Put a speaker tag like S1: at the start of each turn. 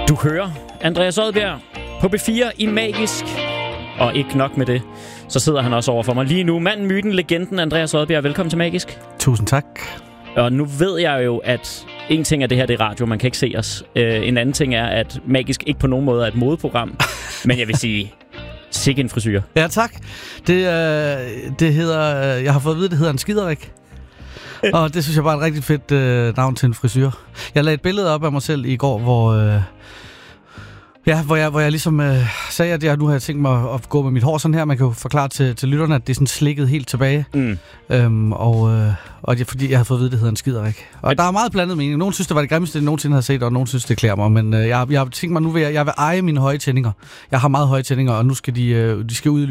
S1: Du hører Andreas Odbjerg på B4 i Magisk. Og ikke nok med det, så sidder han også over for mig lige nu. Manden, myten, legenden Andreas Odbjerg. Velkommen til Magisk.
S2: Tusind tak.
S1: Og nu ved jeg jo, at en ting er det her, det er radio, man kan ikke se os. En anden ting er, at Magisk ikke på nogen måde er et modeprogram. Men jeg vil sige, sikke en frisyr.
S2: Ja, tak. Det hedder, jeg har fået at vide, det hedder en skiderik. Og det synes jeg bare er et rigtig fedt navn til en frisyr. Jeg lagde et billede op af mig selv i går, hvor jeg ligesom sagde, at nu har jeg tænkt mig at gå med mit hår sådan her. Man kan jo forklare til lytterne, at det er sådan slikket helt tilbage. Og det er fordi, jeg har fået at vide, det hedder en skiderik. Og der er meget blandet mening. Nogen synes, det var det grimmeste, jeg nogensinde har set, og nogen synes, det klæder mig. Men jeg har tænkt mig, jeg vil eje mine høje tændinger. Jeg har meget høje tændinger, og nu skal de skal ud